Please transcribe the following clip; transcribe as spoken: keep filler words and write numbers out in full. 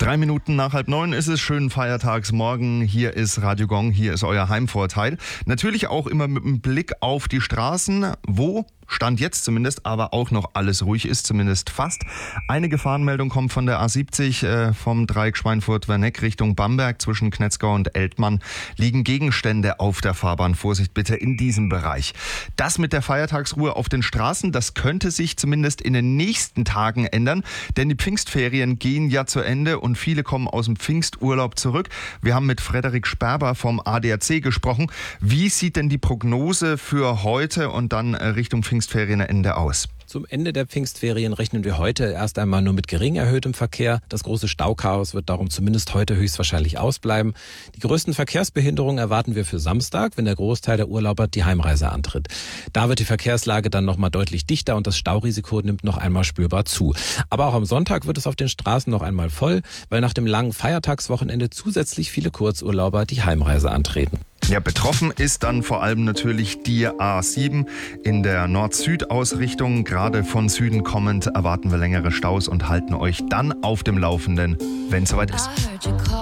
Drei Minuten nach halb neun ist es, schönen Feiertagsmorgen. Hier ist Radio Gong, hier ist euer Heimvorteil. Natürlich auch immer mit einem Blick auf die Straßen, wo Stand jetzt zumindest, aber auch noch alles ruhig ist, zumindest fast. Eine Gefahrenmeldung kommt von der A siebzig äh, vom Dreieck Schweinfurt-Werneck Richtung Bamberg. Zwischen Knetzgau und Eltmann liegen Gegenstände auf der Fahrbahn. Vorsicht bitte in diesem Bereich. Das mit der Feiertagsruhe auf den Straßen, das könnte sich zumindest in den nächsten Tagen ändern, denn die Pfingstferien gehen ja zu Ende und viele kommen aus dem Pfingsturlaub zurück. Wir haben mit Frederik Sperber vom A D A C gesprochen. Wie sieht denn die Prognose für heute und dann äh, Richtung Pfingstferienende aus? Zum Ende der Pfingstferien rechnen wir heute erst einmal nur mit gering erhöhtem Verkehr. Das große Stauchaos wird darum zumindest heute höchstwahrscheinlich ausbleiben. Die größten Verkehrsbehinderungen erwarten wir für Samstag, wenn der Großteil der Urlauber die Heimreise antritt. Da wird die Verkehrslage dann nochmal deutlich dichter und das Staurisiko nimmt noch einmal spürbar zu. Aber auch am Sonntag wird es auf den Straßen noch einmal voll, weil nach dem langen Feiertagswochenende zusätzlich viele Kurzurlauber die Heimreise antreten. Ja, betroffen ist dann vor allem natürlich die A sieben in der Nord-Süd-Ausrichtung. Gerade von Süden kommend erwarten wir längere Staus und halten euch dann auf dem Laufenden, wenn es soweit ist.